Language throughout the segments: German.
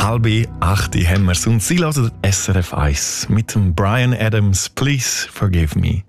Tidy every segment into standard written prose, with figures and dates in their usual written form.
7:30 haben wir's und Sie hören SRF 1 mit dem Bryan Adams, «Please Forgive Me».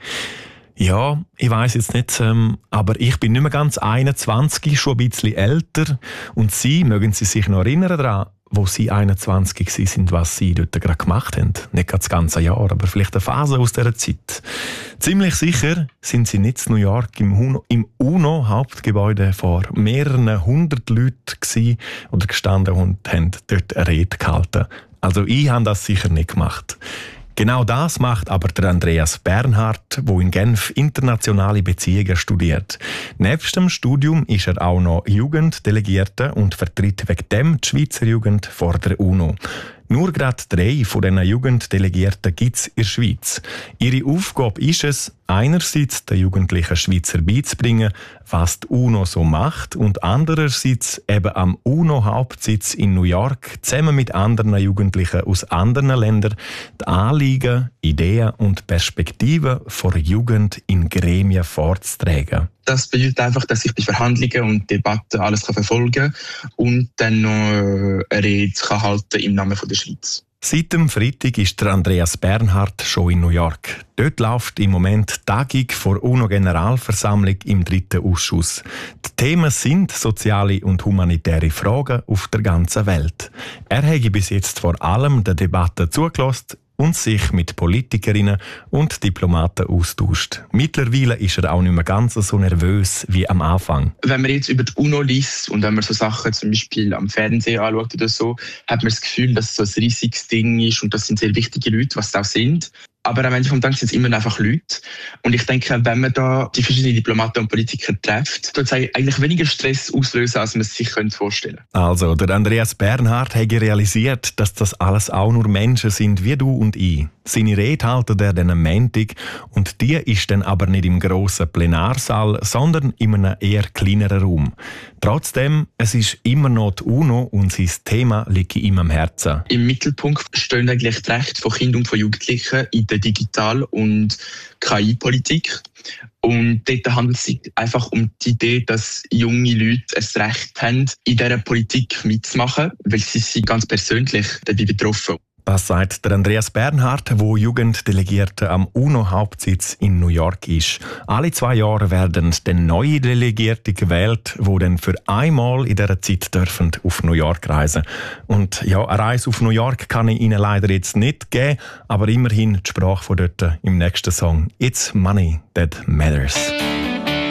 Ja, ich weiss jetzt nicht, aber ich bin nicht mehr ganz 21, schon ein bisschen älter. Und Sie, mögen Sie sich noch erinnern daran, wo Sie 21 waren, was Sie dort gerade gemacht haben? Nicht gerade das ganze Jahr, aber vielleicht eine Phase aus dieser Zeit. Ziemlich sicher sind Sie nicht in New York im UNO-Hauptgebäude vor mehreren hundert Leuten gewesen oder gestanden und haben dort eine Rede gehalten. Also ich habe das sicher nicht gemacht. Genau das macht aber der Andreas Bernhardt, der in Genf internationale Beziehungen studiert. Nebst dem Studium ist er auch noch Jugenddelegierter und vertritt wegen dem die Schweizer Jugend vor der UNO. Nur gerade 3 von diesen Jugenddelegierten gibt es in der Schweiz. Ihre Aufgabe ist es, einerseits den jugendlichen Schweizer beizubringen, was die UNO so macht, und andererseits eben am UNO-Hauptsitz in New York zusammen mit anderen Jugendlichen aus anderen Ländern die Anliegen, Ideen und Perspektiven der Jugend in Gremien vorzutragen. Das bedeutet einfach, dass ich bei Verhandlungen und Debatten alles verfolgen kann und dann noch eine Rede halten im Namen der Schweiz. Seit dem Freitag ist der Andreas Bernhardt schon in New York. Dort läuft im Moment die Tagung der UNO-Generalversammlung im 3. Ausschuss. Die Themen sind soziale und humanitäre Fragen auf der ganzen Welt. Er habe bis jetzt vor allem der Debatte zugelassen und sich mit Politikerinnen und Diplomaten austauscht. Mittlerweile ist er auch nicht mehr ganz so nervös wie am Anfang. Wenn man jetzt über die UNO liest und wenn man so Sachen zum Beispiel am Fernsehen anschaut oder so, hat man das Gefühl, dass es so ein riesiges Ding ist und das sind sehr wichtige Leute, was sie auch sind. Aber am Ende des Tages sind es immer einfach Leute. Und ich denke, wenn man da die verschiedenen Diplomaten und Politiker trifft, tut es eigentlich weniger Stress auslösen, als man es sich vorstellen könnte. Also, der Andreas Bernhardt hat realisiert, dass das alles auch nur Menschen sind wie du und ich. Seine Rede hält er dann am Montag und die ist dann aber nicht im grossen Plenarsaal, sondern in einem eher kleineren Raum. Trotzdem, es ist immer noch die UNO und sein Thema liegt ihm am Herzen. Im Mittelpunkt stehen eigentlich die Rechte von Kindern und von Jugendlichen in der Digital- und KI-Politik. Und dort handelt es sich einfach um die Idee, dass junge Leute ein Recht haben, in dieser Politik mitzumachen, weil sie sind ganz persönlich dabei betroffen. Das sagt der Andreas Bernhardt, der Jugenddelegierte am UNO-Hauptsitz in New York ist. Alle 2 Jahre werden dann neue Delegierte gewählt, die dann für einmal in dieser Zeit dürfen auf New York reisen. Und ja, eine Reise auf New York kann ich Ihnen leider jetzt nicht geben, aber immerhin die Sprache von dort im nächsten Song «It's Money That Matters».